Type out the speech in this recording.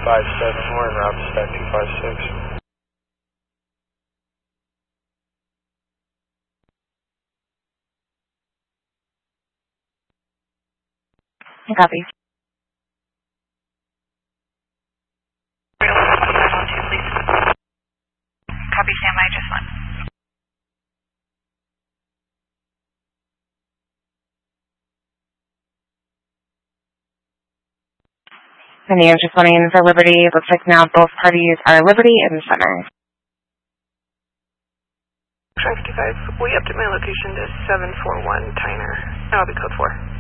257, we're in route to stack 256. Copy. Copy, standby, just one. And the just running for Liberty. It looks like now both parties are Liberty in the center. Track 55, we update my location to 741 Tyner. I'll be code 4.